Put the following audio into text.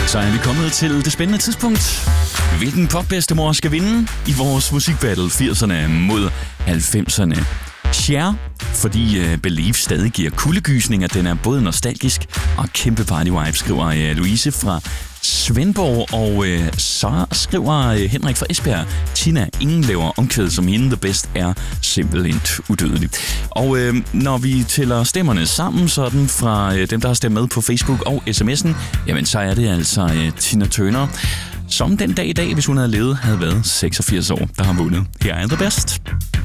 Så er vi kommet til det spændende tidspunkt. Hvilken popbedstemor skal vinde i vores musikbattle 80'erne mod 90'erne? Cher, fordi Believe stadig giver kuldegysninger. Den er både nostalgisk og kæmpe party vibe, skriver Louise fra Svendborg. Og så skriver Henrik fra Esbjerg: Tina, ingen laver omkvæd som hende. The best er simpelthen udødelig. Og når vi tæller stemmerne sammen, sådan fra dem, der har stemt med på Facebook og sms'en, jamen så er det altså Tina Turner, som den dag i dag, hvis hun havde levet, havde været 86 år, der har vundet. Her er The Best.